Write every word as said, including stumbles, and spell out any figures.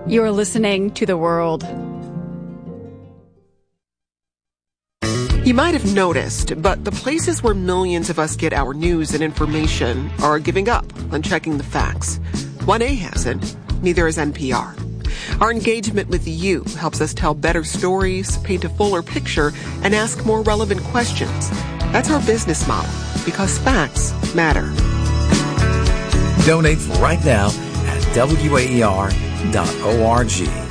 You're listening to The World. You might have noticed, but the places where millions of us get our news and information are giving up on checking the facts. one A hasn't. Neither is N P R. Our engagement with you helps us tell better stories, paint a fuller picture, and ask more relevant questions. That's our business model, because facts matter. Donate right now at W A E R dot org.